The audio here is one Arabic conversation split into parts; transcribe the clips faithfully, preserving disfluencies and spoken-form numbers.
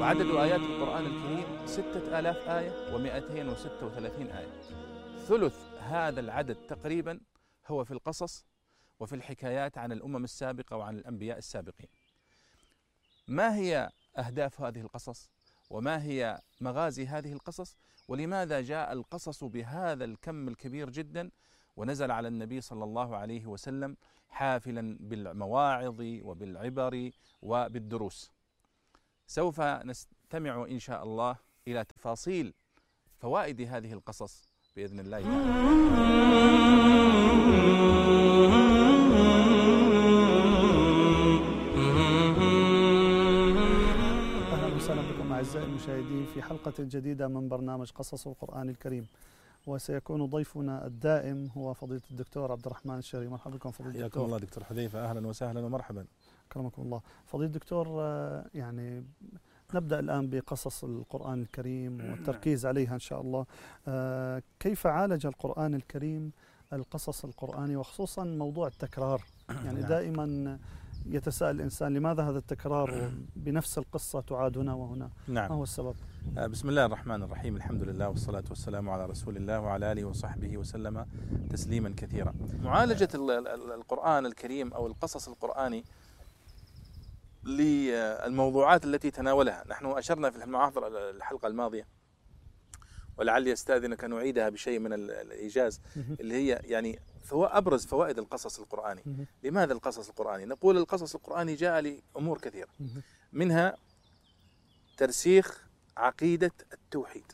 وعدد آيات القرآن الكريم ستة آلاف آية ومئتين وستة وثلاثين آية. ثلث هذا العدد تقريبا هو في القصص وفي الحكايات عن الأمم السابقة وعن الأنبياء السابقين. ما هي أهداف هذه القصص؟ وما هي مغازي هذه القصص؟ ولماذا جاء القصص بهذا الكم الكبير جدا ونزل على النبي صلى الله عليه وسلم حافلا بالمواعظ وبالعبر وبالدروس؟ سوف نستمع إن شاء الله إلى تفاصيل فوائد هذه القصص بإذن الله أهلا وسهلا بكم أعزائي المشاهدين في حلقة جديدة من برنامج قصص القرآن الكريم، وسيكون ضيفنا الدائم هو فضيلة الدكتور عبد الرحمن الشهري. مرحبا بكم فضيلة الدكتور. حياكم الله دكتور حذيفة، أهلا وسهلا ومرحبا. أكرمكم الله. فضيلة الدكتور، يعني نبدأ الآن بقصص القرآن الكريم والتركيز عليها إن شاء الله. كيف عالج القرآن الكريم القصص القرآني وخصوصا موضوع التكرار؟ يعني دائما يتساءل الإنسان لماذا هذا التكرار بنفس القصة تعاد هنا وهنا؟ نعم. ما هو السبب؟ بسم الله الرحمن الرحيم، الحمد لله والصلاة والسلام على رسول الله وعلى آله وصحبه وسلم تسليما كثيرا. معالجة القرآن الكريم أو القصص القرآني للموضوعات التي تناولها، نحن أشرنا في المحاضرة الحلقة الماضية ولعلي أستاذنك أن أعيدها بشيء من الإيجاز، اللي هي يعني أبرز فوائد القصص القرآني. لماذا القصص القرآني؟ نقول القصص القرآني جاء لأمور كثيرة، منها ترسيخ عقيدة التوحيد.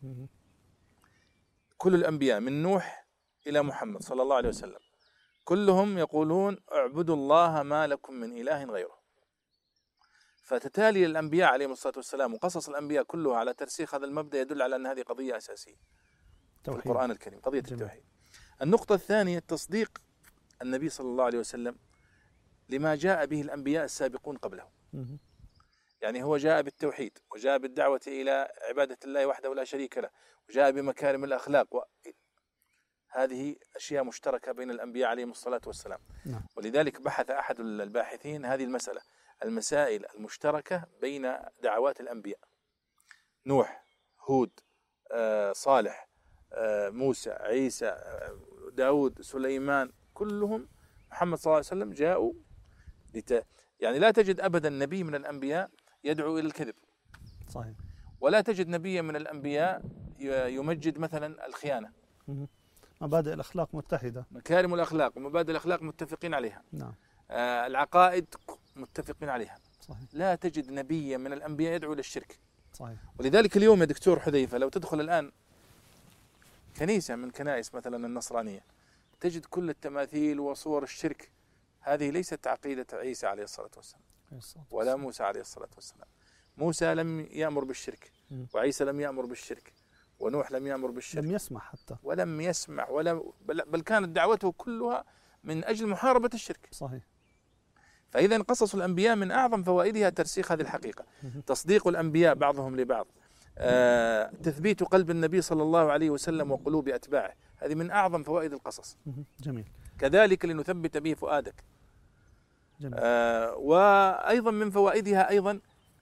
كل الأنبياء من نوح إلى محمد صلى الله عليه وسلم كلهم يقولون اعبدوا الله ما لكم من إله غيره. فتتالي الأنبياء عليهم الصلاة والسلام وقصص الأنبياء كلها على ترسيخ هذا المبدأ، يدل على أن هذه قضية أساسية في القرآن الكريم، قضية جميل. التوحيد. النقطة الثانية تصديق النبي صلى الله عليه وسلم لما جاء به الأنبياء السابقون قبله. يعني هو جاء بالتوحيد وجاء بالدعوة إلى عبادة الله وحده لا شريك له وجاء بمكارم الأخلاق، و... هذه أشياء مشتركة بين الأنبياء عليهم الصلاة والسلام. نعم. ولذلك بحث أحد الباحثين هذه المسألة، المسائل المشتركة بين دعوات الأنبياء، نوح، هود، آه، صالح، آه، موسى، عيسى، آه، داود، سليمان، كلهم محمد صلى الله عليه وسلم جاءوا لت... يعني لا تجد أبدا نبي من الأنبياء يدعو إلى الكذب. صحيح. ولا تجد نبيا من الأنبياء يمجد مثلا الخيانة. مبادئ الأخلاق متحدة، مكارم الأخلاق ومبادئ الأخلاق متفقين عليها. نعم. آه العقائد متفقين عليها. صحيح. لا تجد نبيا من الأنبياء يدعو إلى الشرك. صحيح. ولذلك اليوم يا دكتور حذيفة لو تدخل الآن كنيسة من كنائس مثلا النصرانية تجد كل التماثيل وصور الشرك. هذه ليست عقيدة عيسى عليه الصلاة والسلام ولا موسى عليه الصلاة والسلام. موسى لم يأمر بالشرك وعيسى لم يأمر بالشرك ونوح لم يأمر بالشرك، لم يسمع حتى ولم يسمع ولا بل كانت دعوته كلها من أجل محاربة الشرك. صحيح. فإذا قصص الأنبياء من أعظم فوائدها ترسيخ هذه الحقيقة، تصديق الأنبياء بعضهم لبعض، آه، تثبيت قلب النبي صلى الله عليه وسلم وقلوب أتباعه، هذه من أعظم فوائد القصص. جميل. كذلك لنثبت به فؤادك. جميل. آه، وأيضا من فوائدها أيضا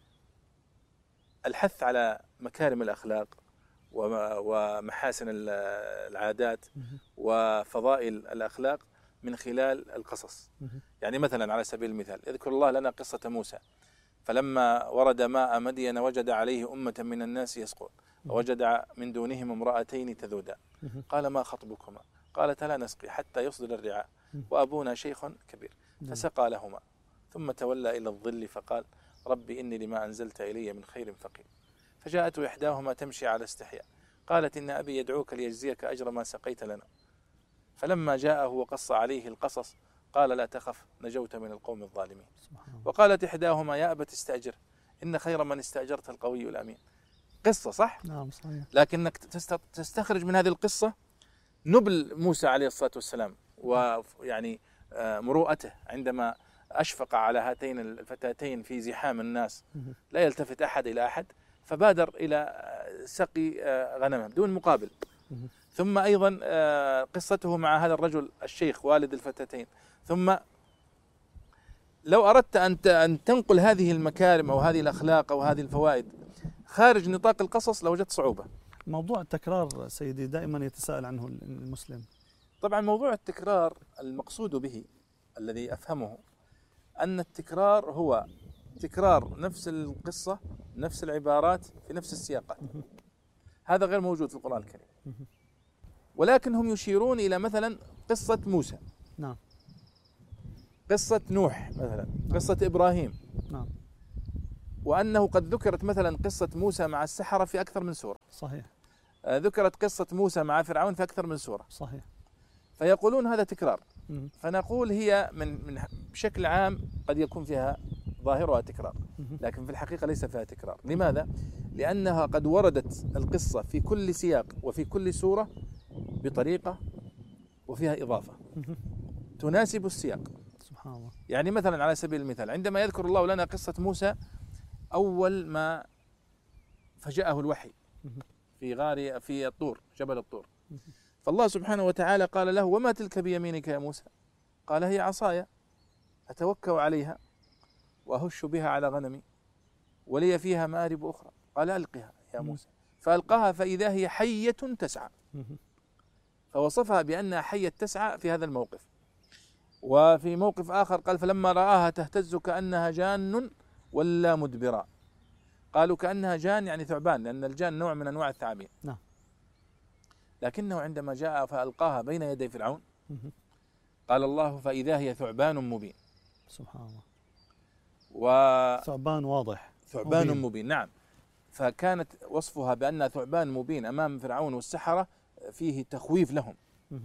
الحث على مكارم الأخلاق ومحاسن العادات وفضائل الأخلاق من خلال القصص. يعني مثلا على سبيل المثال يذكر الله لنا قصة موسى فلما ورد ماء مدين وجد عليه أمة من الناس يسقون ووجد من دونهم امرأتين تذودان قال ما خطبكما قالتا لا نسقي حتى يصدر الرعاء وأبونا شيخ كبير فسقى لهما ثم تولى إلى الظل فقال ربي إني لما أنزلت إلي من خير فقير. فجاءته إحداهما تمشي على استحياء قالت إن أبي يدعوك ليجزيك أجر ما سقيت لنا. فلما جاءه وقص عليه القصص قال لا تخف نجوت من القوم الظالمين. وقالت إحداهما يا أبت استأجر إن خير من استأجرت القوي الأمين. قصة صح؟ نعم صحيح. لكنك تستخرج من هذه القصة نبل موسى عليه الصلاة والسلام ويعني مروءته عندما أشفق على هاتين الفتاتين في زحام الناس لا يلتفت أحد إلى أحد فبادر إلى سقي غنمه بدون مقابل. ثم أيضا قصته مع هذا الرجل الشيخ والد الفتاتين. ثم لو أردت أن أن تنقل هذه المكارم أو هذه الأخلاق أو هذه الفوائد خارج نطاق القصص لوجدت صعوبة. موضوع التكرار سيدي دائما يتساءل عنه المسلم. طبعا موضوع التكرار المقصود به الذي أفهمه أن التكرار هو تكرار نفس القصة، نفس العبارات في نفس السياقات. هذا غير موجود في القرآن الكريم. ولكن هم يشيرون إلى مثلا قصة موسى، نعم، قصة نوح مثلا، قصة إبراهيم، نعم، وأنه قد ذكرت مثلا قصة موسى مع السحرة في أكثر من سورة. صحيح. آه ذكرت قصة موسى مع فرعون في أكثر من سورة. صحيح. فيقولون هذا تكرار. م- فنقول هي من من بشكل عام قد يكون فيها ظاهرها تكرار، م- لكن في الحقيقة ليس فيها تكرار. لماذا؟ لأنها قد وردت القصة في كل سياق وفي كل سورة بطريقة وفيها إضافة م- تناسب السياق. سبحان الله. يعني مثلا على سبيل المثال عندما يذكر الله لنا قصة موسى أول ما فجاءه الوحي م- في غار في الطور، جبل الطور، م- فالله سبحانه وتعالى قال له: وما تلك بيمينك يا موسى؟ قال: هي عصاي أتوكأ عليها وأهش بها على غنمي ولي فيها مآرب أخرى. قال: ألقها يا موسى. فألقاها فإذا هي حية تسعى، م- فوصفها بأنها حية تسعى في هذا الموقف. وفي موقف آخر قال: فلما رآها تهتز كأنها جان ولا مدبرا. قالوا كأنها جان يعني ثعبان، لأن الجان نوع من أنواع الثعابين. نعم. لكنه عندما جاء فألقاها بين يدي فرعون م- قال الله: فإذا هي ثعبان مبين. سبحان الله. وثعبان ثعبان واضح. ثعبان مبين. مبين. نعم. فكانت وصفها بأنها ثعبان مبين أمام فرعون والسحرة فيه تخويف لهم. م-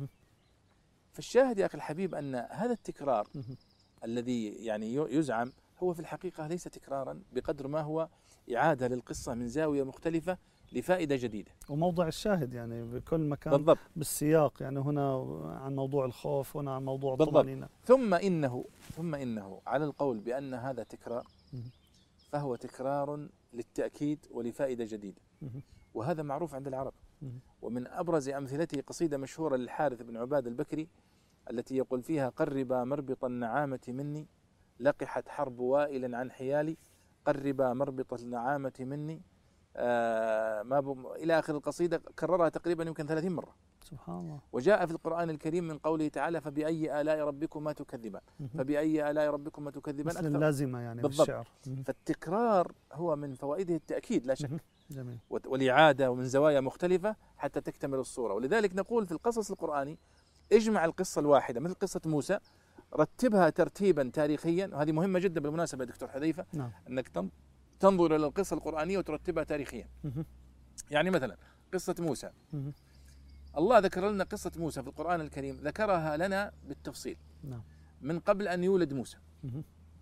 فالشاهد يا أخي الحبيب أن هذا التكرار م- الذي يعني يزعم هو في الحقيقة ليس تكرارا بقدر ما هو إعادة للقصة من زاوية مختلفة لفائدة جديدة. وموضع الشاهد يعني بكل مكان بالضبط. بالسياق، يعني هنا عن موضوع الخوف، هنا عن موضوع بالضبط. الطمأنينة. ثم إنه ثم إنه على القول بأن هذا تكرار م- فهو تكرار للتأكيد ولفائدة جديدة، م- وهذا معروف عند العرب. م- ومن أبرز أمثلته قصيدة مشهورة للحارث بن عباد البكري التي يقول فيها: قربا مربط النعامة مني لقحت حرب وائل عن حيالي، قربا مربط النعامة مني آه ما ب... إلى آخر القصيدة، كررها تقريبا يمكن ثلاثين مرة. سبحان الله. وجاء في القرآن الكريم من قوله تعالى: فبأي آلاء ربكما تكذبان. م- فبأي آلاء ربكما تكذبان مثل أكثر. اللازمة يعني بالضبط. بالشعر. م- فالتكرار هو من فوائده التأكيد لا شك، م- جميل. والإعادة ومن زوايا مختلفة حتى تكتمل الصورة. ولذلك نقول في القصص القرآني اجمع القصة الواحدة مثل قصة موسى، رتبها ترتيبا تاريخيا، وهذه مهمة جدا بالمناسبة دكتور حذيفة، نعم. أنك تنظر إلى القصة القرآنية وترتبها تاريخيا. م- يعني مثلا قصة موسى، م- الله ذكر لنا قصة موسى في القرآن الكريم، ذكرها لنا بالتفصيل نعم. من قبل أن يولد موسى، م-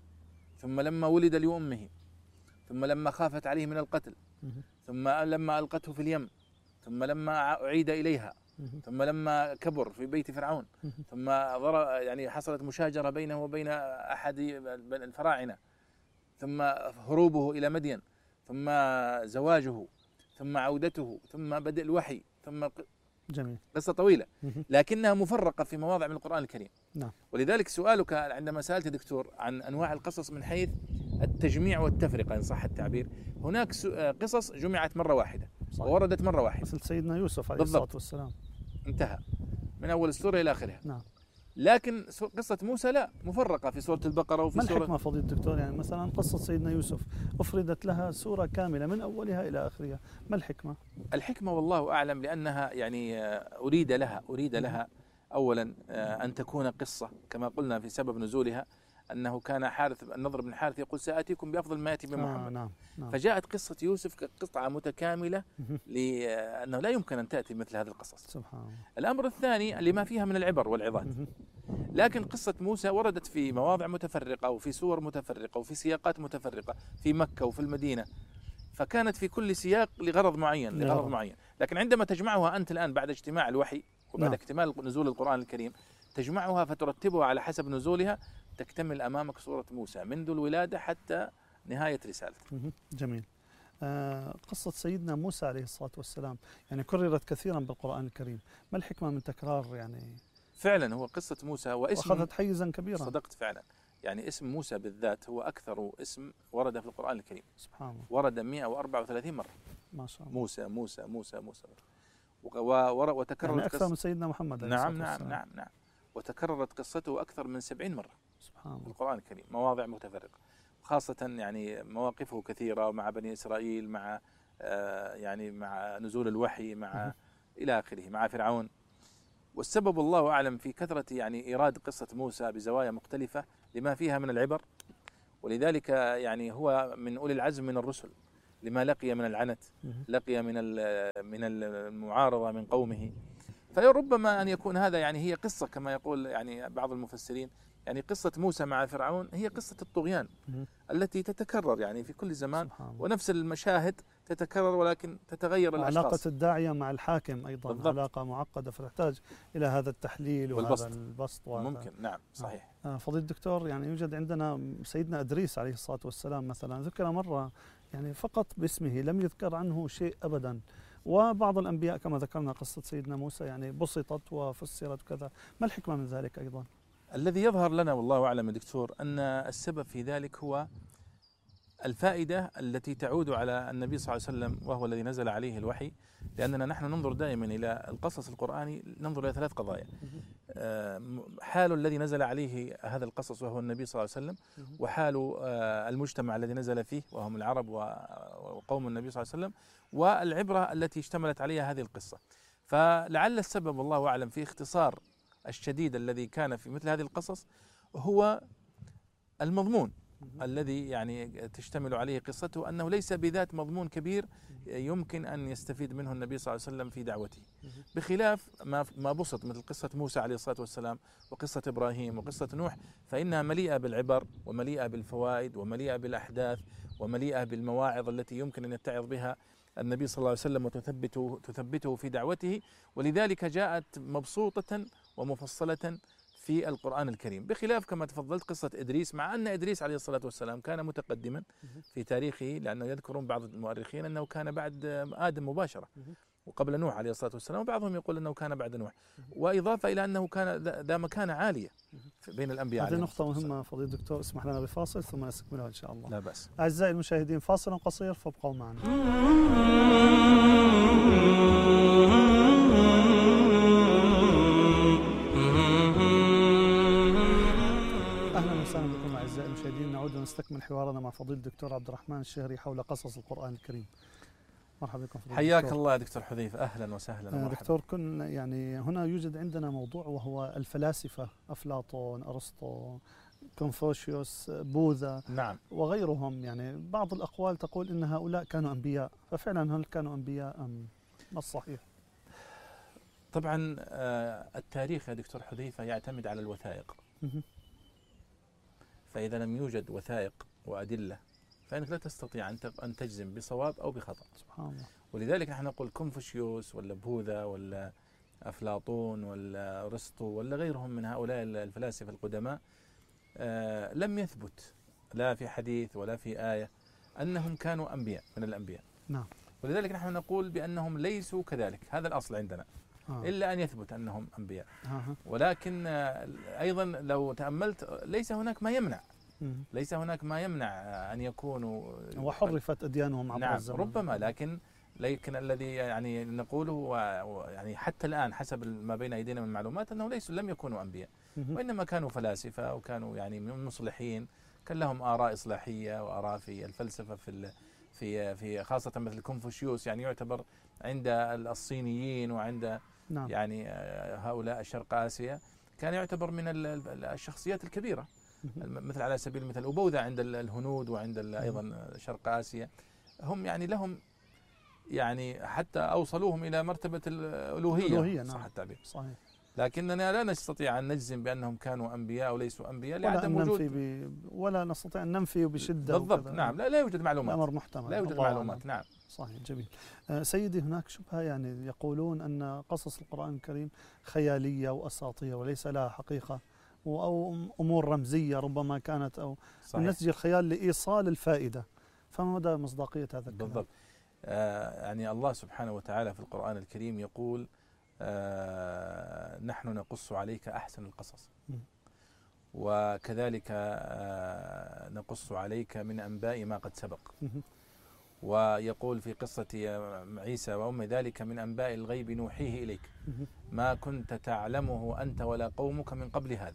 ثم لما ولد لأمه، ثم لما خافت عليه من القتل، م- ثم لما ألقته في اليم، ثم لما أعيد إليها، م- ثم لما كبر في بيت فرعون، م- ثم ضر يعني حصلت مشاجرة بينه وبين أحد الفراعنة، ثم هروبه إلى مدين، ثم زواجه، ثم عودته، ثم بدء الوحي، ثم جميل. قصة طويلة م- لكنها مفرقة في مواضع من القرآن الكريم. نعم. ولذلك سؤالك عندما سألت دكتور عن أنواع القصص من حيث التجميع والتفرقة إن صح التعبير، هناك قصص جمعت مرة واحدة صحيح. ووردت مرة واحدة مثل سيدنا يوسف عليه بالضبط. الصلاة والسلام، انتهى من أول السورة إلى آخرها. نعم. لكن قصة موسى لا، مفرقة في سورة البقرة وفي ما سورة. الحكمة فضيلة الدكتور؟ يعني مثلا قصة سيدنا يوسف أفردت لها سورة كاملة من أولها إلى آخرها، ما الحكمة؟ الحكمة والله أعلم، لأنها يعني أريد لها أريد لها أولا أن تكون قصة كما قلنا في سبب نزولها، أنه كان حارث النضر بن حارث يقول: سآتيكم بأفضل ما يأتي بمحمد. آه نعم. نعم. فجاءت قصة يوسف كقطعة متكاملة لأنه لا يمكن أن تأتي مثل هذه القصص. سبحان الله. الأمر الثاني لما فيها من العبر والعظات. لكن قصة موسى وردت في مواضع متفرقة وفي سور متفرقة وفي سياقات متفرقة في مكة وفي المدينة، فكانت في كل سياق لغرض معين لغرض معين. لكن عندما تجمعها أنت الآن بعد اجتماع الوحي وبعد نعم. اكتمال نزول القرآن الكريم، تجمعها فترتبها على حسب نزولها، تكتمل أمامك صورة موسى منذ الولادة حتى نهاية رسالته. جميل. آه قصة سيدنا موسى عليه الصلاة والسلام يعني كررت كثيرا بالقرآن الكريم، ما الحكمة من تكرار يعني؟ فعلا هو قصة موسى واسم أخذت حيزا كبيرا. صدقت فعلا، يعني اسم موسى بالذات هو أكثر اسم ورد في القرآن الكريم، سبحان الله، ورد مئة وأربعة وثلاثين مرة. ما شاء الله. موسى موسى موسى موسى وتكررت يعني أكثر قصة من سيدنا محمد. نعم نعم نعم نعم وتكررت قصته أكثر من سبعين مرة سبحان الله في القرآن الكريم، مواضع متفرقة، خاصة يعني مواقفه كثيرة مع بني إسرائيل، مع آه يعني مع نزول الوحي، مع إلى آخره، مع فرعون. والسبب الله أعلم في كثرة يعني إيراد قصة موسى بزوايا مختلفة لما فيها من العبر، ولذلك يعني هو من أولي العزم من الرسل لما لقي من العنت، لقي من من المعارضة من قومه. فربما أن يكون هذا يعني هي قصة كما يقول يعني بعض المفسرين، يعني قصة موسى مع فرعون هي قصة الطغيان التي تتكرر يعني في كل زمان، ونفس المشاهد تتكرر ولكن تتغير الأشخاص. علاقة الداعية مع الحاكم أيضا بالضبط. علاقة معقدة فتحتاج إلى هذا التحليل وهذا البسط وهذا. ممكن نعم صحيح. آه فضيلة الدكتور، يعني يوجد عندنا سيدنا إدريس عليه الصلاة والسلام مثلا، ذكر مرة يعني فقط باسمه، لم يذكر عنه شيء أبدا. وبعض الأنبياء كما ذكرنا قصة سيدنا موسى يعني بسطت وفسرت وكذا، ما الحكمة من ذلك أيضا؟ الذي يظهر لنا والله أعلم يا دكتور أن السبب في ذلك هو الفائدة التي تعود على النبي صلى الله عليه وسلم، وهو الذي نزل عليه الوحي. لأننا نحن ننظر دائما إلى القصص القرآني، ننظر إلى ثلاث قضايا: حال الذي نزل عليه هذا القصص وهو النبي صلى الله عليه وسلم، وحال المجتمع الذي نزل فيه وهم العرب وقوم النبي صلى الله عليه وسلم، والعبرة التي اشتملت عليها هذه القصة. فلعل السبب والله أعلم في اختصار الشديد الذي كان في مثل هذه القصص هو المضمون الذي يعني تشتمل عليه قصته، أنه ليس بذات مضمون كبير يمكن أن يستفيد منه النبي صلى الله عليه وسلم في دعوته، بخلاف ما ما بسط مثل قصة موسى عليه الصلاة والسلام وقصة إبراهيم وقصة نوح، فإنها مليئة بالعبر ومليئة بالفوائد ومليئة بالأحداث ومليئة بالمواعظ التي يمكن أن يتعظ بها النبي صلى الله عليه وسلم وتثبته تثبته في دعوته. ولذلك جاءت مبسوطة ومفصلة في القرآن الكريم، بخلاف كما تفضلت قصة إدريس، مع أن إدريس عليه الصلاة والسلام كان متقدما في تاريخه، لأنه يذكرون بعض المؤرخين أنه كان بعد آدم مباشرة وقبل نوح عليه الصلاة والسلام، وبعضهم يقول أنه كان بعد نوح، وإضافة إلى أنه كان ذا مكانة عالية بين الأنبياء. هذه نقطة مهمة فضيلة الدكتور، اسمح لنا بفاصل ثم نستكملها إن شاء الله. لا بأس. أعزائي المشاهدين، فاصل قصير فابقوا معنا. أهلا بكم أعزائي المشاهدين، نعود ونستكمل حوارنا مع فضيلة الدكتور عبد الرحمن الشهري حول قصص القرآن الكريم. مرحبا بكم فضيلة حياك الدكتور. الله دكتور حذيفة، أهلا وسهلا ومرحبا. دكتور، كن يعني هنا يوجد عندنا موضوع وهو الفلاسفة، أفلاطون، أرسطو، كونفوشيوس، بوذا نعم وغيرهم. يعني بعض الأقوال تقول إن هؤلاء كانوا أنبياء، ففعلا هل كانوا أنبياء أم ما الصحيح؟ طبعا التاريخ يا دكتور حذيفة يعتمد على الوثائق، فإذا لم يوجد وثائق وأدلة فإنك لا تستطيع أن تجزم بصواب أو بخطأ. سبحان الله. ولذلك نحن نقول كونفوشيوس ولا بوذا ولا أفلاطون ولا أرسطو ولا غيرهم من هؤلاء الفلاسفة القدماء آه لم يثبت لا في حديث ولا في آية أنهم كانوا أنبياء من الأنبياء. نعم. ولذلك نحن نقول بأنهم ليسوا كذلك، هذا الأصل عندنا. آه. إلا أن يثبت أنهم أنبياء. آه. ولكن آه أيضا لو تأملت ليس هناك ما يمنع ليس هناك ما يمنع أن يكونوا، وحرفت أديانهم عبر نعم الزمن. ربما، لكن لكن الذي يعني نقوله يعني حتى الآن حسب ما بين أيدينا من معلومات أنه ليسوا لم يكونوا أنبياء، وإنما كانوا فلاسفة وكانوا يعني مصلحين، كان لهم آراء إصلاحية وآراء في الفلسفة في في في خاصة مثل كونفوشيوس، يعني يعتبر عند الصينيين وعند نعم. يعني هؤلاء شرق آسيا كان يعتبر من الشخصيات الكبيرة، مثل على سبيل المثال وبوذا عند الهنود وعند أيضا شرق آسيا، هم يعني لهم يعني حتى أوصلوهم إلى مرتبة الألوهية, الألوهية صح نعم. التعبير صحيح. لكننا لا نستطيع أن نجزم بأنهم كانوا أنبياء وليسوا أنبياء لعدم وجود ب... ولا نستطيع أن ننفي بشدة بالضبط وكذا. نعم لا, لا يوجد معلومات، الأمر محتمل، لا يوجد معلومات. نعم صحيح. جميل. آه سيدي، هناك شبهة، يعني يقولون أن قصص القرآن الكريم خيالية وأساطير وليس لها حقيقة، أو أمور رمزية ربما كانت، أو من نسج الخيال لإيصال الفائدة، فما مدى مصداقية هذا الكلام؟ بالضبط. آه يعني الله سبحانه وتعالى في القرآن الكريم يقول آه نحن نقص عليك أحسن القصص، وكذلك آه، نقص عليك من أنباء ما قد سبق. ويقول في قصة عيسى وأم ذلك من أنباء الغيب نوحيه إليك ما كنت تعلمه أنت ولا قومك من قبل هذا.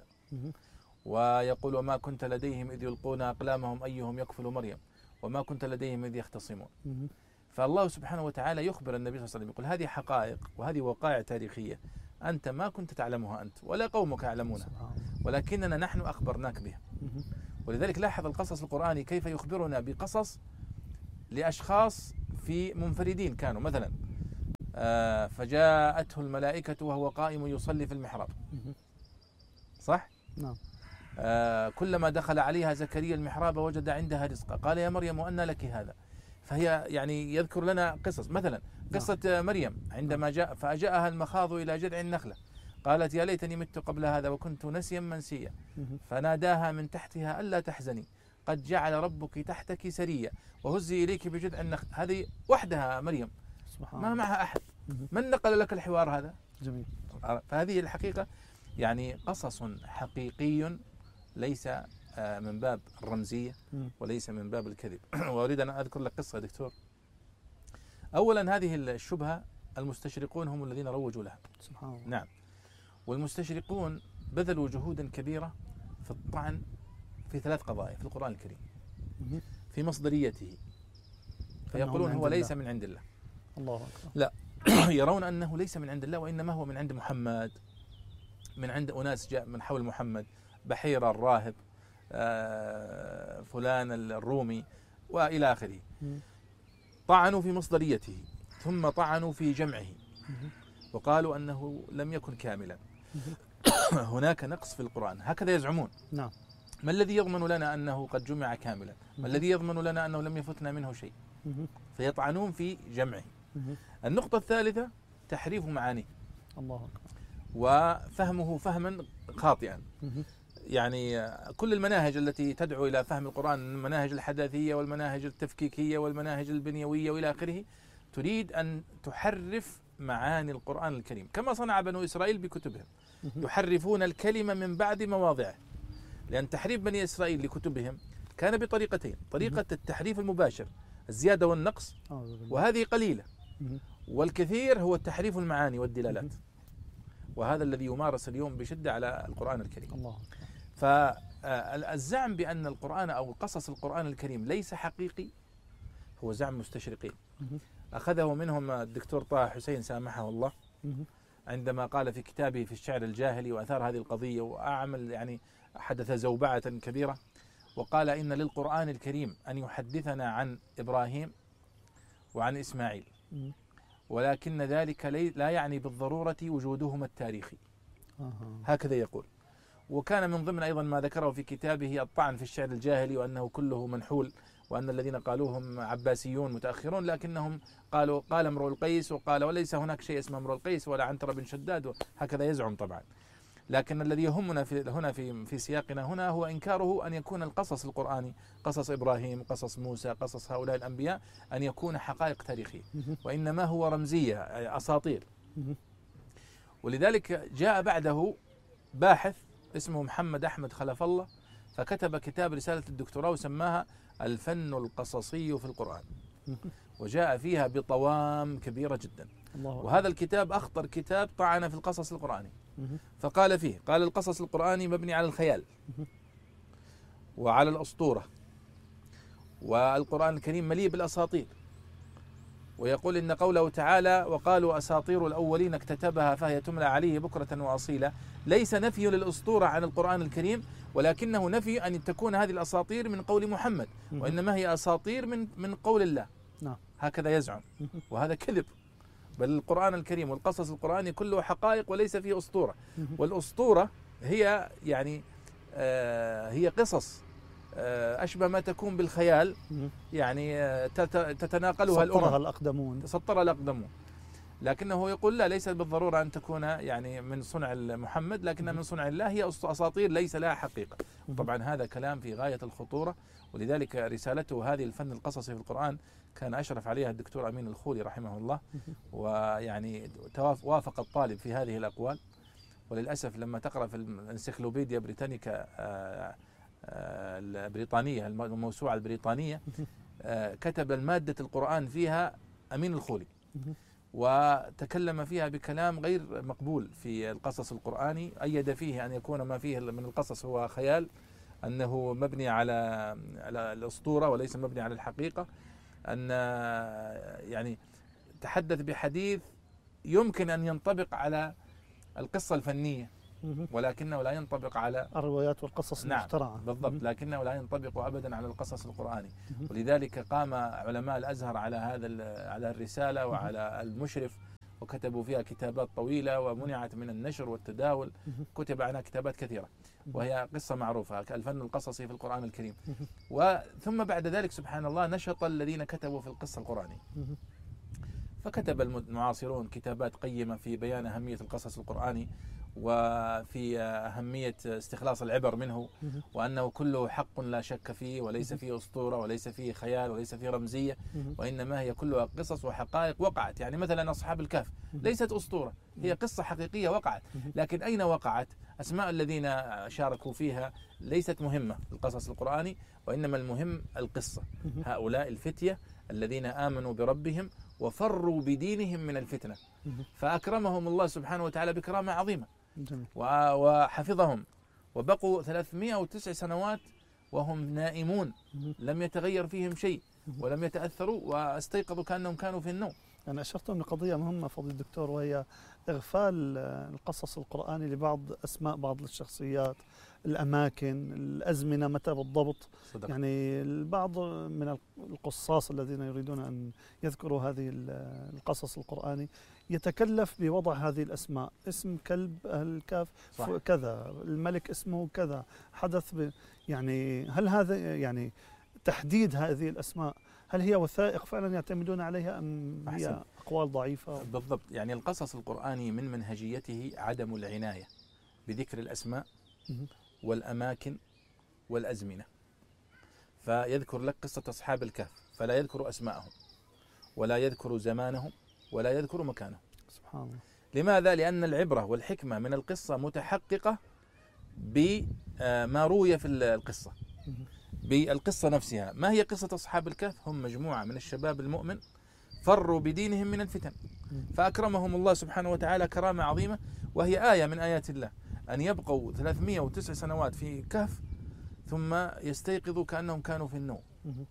ويقول وما كنت لديهم إذ يلقون أقلامهم أيهم يكفل مريم وما كنت لديهم إذ يختصمون. فالله سبحانه وتعالى يخبر النبي صلى الله عليه وسلم يقول هذه حقائق وهذه وقائع تاريخية أنت ما كنت تعلمها أنت ولا قومك يعلمونها، ولكننا نحن أخبرناك بها. ولذلك لاحظ القصص القرآني كيف يخبرنا بقصص لأشخاص في منفردين كانوا، مثلا آه فجاءته الملائكة وهو قائم يصلي في المحراب، صح؟ نعم. آه كلما دخل عليها زكريا المحراب وجد عندها رزقا قال يا مريم أنى لك هذا. فهي يعني يذكر لنا قصص، مثلا قصة نعم. مريم عندما جاء فأجاءها المخاض إلى جذع النخلة قالت يا ليتني مت قبل هذا وكنت نسيا منسيا فناداها من تحتها ألا تحزني قد جعل ربك تحتك سريا وهزي إليك بجذع النخل. هذه وحدها مريم ما معها أحد. من نقل لك الحوار هذا؟ جميل. فهذه الحقيقة يعني قصص حقيقي ليس من باب الرمزية وليس من باب الكذب. وأريد أن أذكر لك قصة دكتور. أولا هذه الشبهة المستشرقون هم الذين روجوا لها. سبحان الله. نعم. والمستشرقون بذلوا جهودا كبيرة في الطعن في ثلاث قضايا في القرآن الكريم في مصدريته، فيقولون هو ليس من عند الله. الله أكبر. لا يرون أنه ليس من عند الله وإنما هو من عند محمد، من عند أناس جاء من حول محمد، بحيرة الراهب آه فلان الرومي وإلى آخره. طعنوا في مصدريته ثم طعنوا في جمعه وقالوا أنه لم يكن كاملا. هناك نقص في القرآن هكذا يزعمون. نعم. ما الذي يضمن لنا أنه قد جمع كاملا؟ ما الذي يضمن لنا أنه لم يفتنا منه شيء؟ فيطعنون في جمعه. النقطة الثالثة تحريف معانيه. الله أكبر. وفهمه فهما خاطئا. يعني كل المناهج التي تدعو إلى فهم القرآن، المناهج الحداثية والمناهج التفكيكية والمناهج البنيوية وإلى آخره، تريد أن تحرف معاني القرآن الكريم كما صنع بنو إسرائيل بكتبهم. يحرفون الكلمة من بعد مواضعه، لأن تحريف بني إسرائيل لكتبهم كان بطريقتين: طريقة التحريف المباشر الزيادة والنقص، وهذه قليلة، والكثير هو التحريف المعاني والدلالات، وهذا الذي يمارس اليوم بشدة على القرآن الكريم. الله. فالزعم بأن القرآن أو قصص القرآن الكريم ليس حقيقي هو زعم مستشرقين. أخذه منهم الدكتور طه حسين سامحه الله عندما قال في كتابه في الشعر الجاهلي وأثار هذه القضية، وأعمل يعني حدث زوبعة كبيرة، وقال إن للقرآن الكريم أن يحدثنا عن إبراهيم وعن إسماعيل، ولكن ذلك لا يعني بالضرورة وجودهما التاريخي. هكذا يقول. وكان من ضمن أيضا ما ذكره في كتابه الطعن في الشعر الجاهلي، وأنه كله منحول، وأن الذين قالوهم عباسيون متأخرون، لكنهم قالوا قال امرؤ القيس وقال وليس هناك شيء اسمه امرؤ القيس ولا عنتر بن شداد، هكذا يزعم طبعا. لكن الذي يهمنا في هنا في في سياقنا هنا هو إنكاره أن يكون القصص القرآني، قصص إبراهيم، قصص موسى، قصص هؤلاء الأنبياء، أن يكون حقائق تاريخية، وإنما هو رمزية، أساطير. ولذلك جاء بعده باحث اسمه محمد أحمد خلف الله، فكتب كتاب رسالة الدكتوراه وسماها الفن القصصي في القرآن، وجاء فيها بطوام كبيرة جدا. وهذا الكتاب أخطر كتاب طعن في القصص القرآني، فقال فيه، قال القصص القرآني مبني على الخيال وعلى الأسطورة، والقرآن الكريم مليء بالأساطير، ويقول إن قوله تعالى وقالوا أساطير الأولين اكتتبها فهي تملى عليه بكرة وأصيلا ليس نفي للأسطورة عن القرآن الكريم، ولكنه نفي أن تكون هذه الأساطير من قول محمد، وإنما هي أساطير من من قول الله. هكذا يزعم، وهذا كذب. بل القرآن الكريم والقصص القرآني كله حقائق وليس فيه أسطورة. والأسطورة هي يعني آه هي قصص آه أشبه ما تكون بالخيال، يعني آه تتناقلها الأمم، سطرها الأقدمون سطرها الأقدمون. لكنه يقول لا، ليس بالضرورة أن تكون يعني من صنع محمد، لكنها من صنع الله، هي أساطير ليس لها حقيقة. طبعا هذا كلام في غاية الخطورة، ولذلك رسالته هذه الفن القصصي في القرآن كان أشرف عليها الدكتور أمين الخولي رحمه الله، ويعني وافق الطالب في هذه الأقوال، وللأسف لما تقرأ في الانسيكلوبيديا بريتانيكا البريطانية، الموسوعة البريطانية، كتب المادة القرآن فيها أمين الخولي، وتكلم فيها بكلام غير مقبول في القصص القرآني، أيد فيه أن يكون ما فيه من القصص هو خيال، أنه مبني على على الأسطورة وليس مبني على الحقيقة، أن يعني تحدث بحديث يمكن أن ينطبق على القصة الفنية ولكنه لا ينطبق على الروايات والقصص المخترعة. نعم بالضبط، لكنه لا ينطبق أبدا على القصص القرآني. ولذلك قام علماء الأزهر على هذا على الرسالة وعلى المشرف، وكتبوا فيها كتابات طويلة ومنعت من النشر والتداول، كتب عنها كتابات كثيرة، وهي قصة معروفة الفن القصصي في القرآن الكريم. وثم بعد ذلك سبحان الله نشط الذين كتبوا في القصة القرآنية، فكتب المعاصرون كتابات قيمة في بيان أهمية القصص القرآني وفي أهمية استخلاص العبر منه، وأنه كله حق لا شك فيه، وليس فيه أسطورة وليس فيه خيال وليس فيه رمزية، وإنما هي كلها قصص وحقائق وقعت. يعني مثلا أصحاب الكهف ليست أسطورة، هي قصة حقيقية وقعت، لكن أين وقعت؟ أسماء الذين شاركوا فيها ليست مهمة القصص القرآني، وإنما المهم القصة. هؤلاء الفتية الذين آمنوا بربهم وفروا بدينهم من الفتنة، فأكرمهم الله سبحانه وتعالى بكرامة عظيمة وحفظهم، وبقوا ثلاثمائة وتسع سنوات وهم نائمون، لم يتغير فيهم شيء ولم يتأثروا، واستيقظوا كأنهم كانوا في النوم. أنا أشرت من قضية مهمة فضيلة الدكتور، وهي إغفال القصص القرآني لبعض أسماء بعض الشخصيات، الأماكن، الأزمنة متى بالضبط. صدق. يعني البعض من القصاص الذين يريدون أن يذكروا هذه القصص القرآني يتكلف بوضع هذه الأسماء، اسم كلب أهل الكهف كذا، الملك اسمه كذا، حدث ب يعني هل هذا يعني تحديد هذه الأسماء هل هي وثائق فعلا يعتمدون عليها أم أحسن. هي أقوال ضعيفة؟ بالضبط. يعني القصص القرآني من منهجيته عدم العناية بذكر الأسماء والأماكن والأزمنة، فيذكر لك قصة أصحاب الكهف فلا يذكر أسماءهم ولا يذكر زمانهم ولا يذكر مكانهم. سبحان الله. لماذا؟ لأن العبرة والحكمة من القصة متحققة بما روي في القصة، بالقصة نفسها. ما هي قصة أصحاب الكهف؟ هم مجموعة من الشباب المؤمن فروا بدينهم من الفتن، فأكرمهم الله سبحانه وتعالى كرامة عظيمة، وهي آية من آيات الله أن يبقوا ثلاثمائة وتسع سنوات في كهف ثم يستيقظوا كأنهم كانوا في النوم.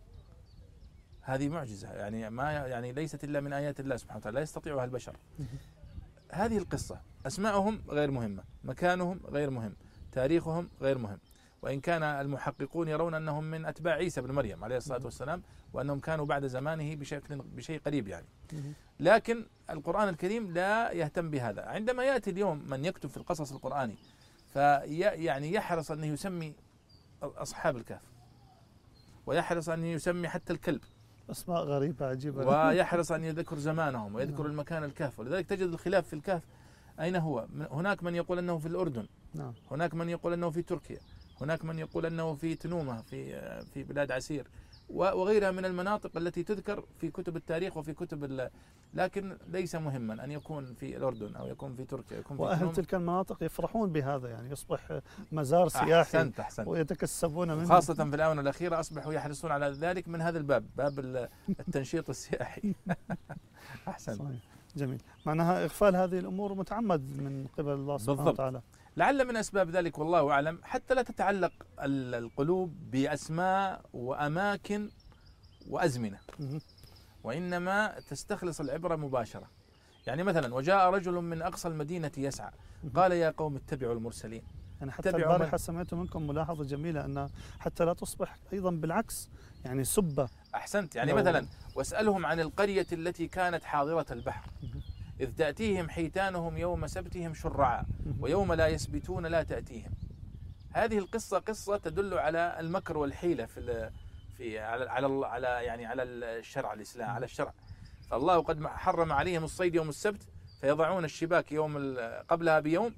هذه معجزة، يعني ما يعني ليست إلا من آيات الله سبحانه وتعالى، لا يستطيعها البشر. هذه القصة أسماءهم غير مهمة، مكانهم غير مهم، تاريخهم غير مهم، وإن كان المحققون يرون أنهم من أتباع عيسى بن مريم عليه الصلاة والسلام، وأنهم كانوا بعد زمانه بشكل بشيء قريب يعني. لكن القرآن الكريم لا يهتم بهذا. عندما يأتي اليوم من يكتب في القصص القرآني فيعني يحرص أن يسمي أصحاب الكهف، ويحرص أن يسمي حتى الكلب أسماء غريبة عجيبة، ويحرص أن يذكر زمانهم ويذكر المكان الكهف. ولذلك تجد الخلاف في الكهف أين هو. هناك من يقول أنه في الأردن، هناك من يقول أنه في تركيا، هناك من يقول أنه في تنومة في في بلاد عسير وغيرها من المناطق التي تذكر في كتب التاريخ وفي كتب، لكن ليس مهما أن يكون في الأردن أو يكون في تركيا يكون في وأهل تنومة. تلك المناطق يفرحون بهذا، يعني يصبح مزار سياحي. أحسنت أحسنت. ويتكسبون منه، خاصة في الآونة الأخيرة أصبحوا يحرصون على ذلك من هذا الباب، باب التنشيط السياحي. أحسنت. صحيح. جميل. معناها إغفال هذه الأمور متعمد من قبل الله سبحانه بالضبط. وتعالى. لعل من أسباب ذلك والله أعلم حتى لا تتعلق القلوب بأسماء وأماكن وأزمنة، وإنما تستخلص العبرة مباشرة. يعني مثلا وجاء رجل من أقصى المدينة يسعى قال يا قوم اتبعوا المرسلين. يعني حتى البارحة سمعت منكم ملاحظة جميلة أن حتى لا تصبح أيضا بالعكس يعني سبة. أحسنت. يعني مثلا واسألهم عن القرية التي كانت حاضرة البحر إذ تأتيهم حيتانهم يوم سبتهم شرعا ويوم لا يسبتون لا تأتيهم. هذه القصة قصة تدل على المكر والحيلة في في على على على يعني على الشرع الإسلام، على الشرع. فالله قد حرم عليهم الصيد يوم السبت فيضعون الشباك يوم قبلها بيوم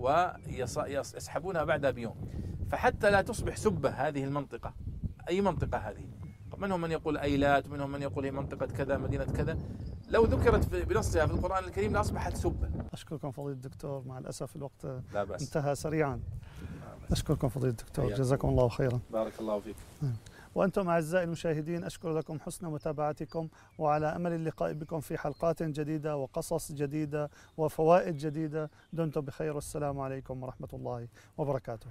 ويسحبونها بعدها بيوم، فحتى لا تصبح سبة هذه المنطقة. أي منطقة هذه؟ منهم من يقول أيلات، منهم من يقول هي منطقة كذا مدينة كذا، لو ذكرت بنصها في القرآن الكريم لأصبحت سبة. أشكركم فضيلة الدكتور، مع الأسف الوقت لا بأس. انتهى سريعا. أشكركم فضيلة الدكتور، جزاكم الله خيرا. بارك الله فيك. وأنتم أعزائي المشاهدين، أشكر لكم حسن متابعتكم، وعلى أمل اللقاء بكم في حلقات جديدة وقصص جديدة وفوائد جديدة. دمتم بخير، والسلام عليكم ورحمة الله وبركاته.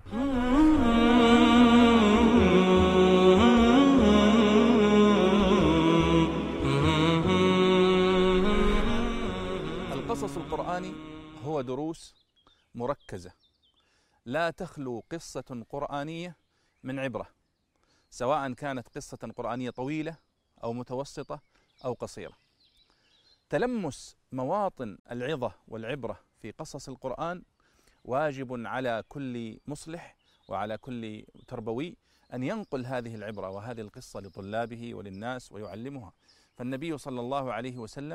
القصص القرآني هو دروس مركزة لا تخلو قصة قرآنية من عبرة، سواء كانت قصة قرآنية طويلة أو متوسطة أو قصيرة. تلمس مواطن العظة والعبرة في قصص القرآن واجب على كل مصلح وعلى كل تربوي أن ينقل هذه العبرة وهذه القصة لطلابه وللناس ويعلمها. فالنبي صلى الله عليه وسلم